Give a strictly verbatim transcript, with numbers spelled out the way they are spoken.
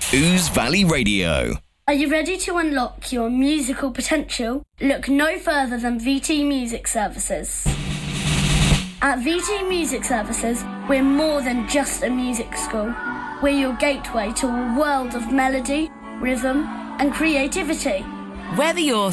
Ouse Valley Radio. Are you ready to unlock your musical potential? Look no further than V T Music Services. At V T Music Services, we're more than just a music school. We're your gateway to a world of melody, rhythm, and creativity. Whether you're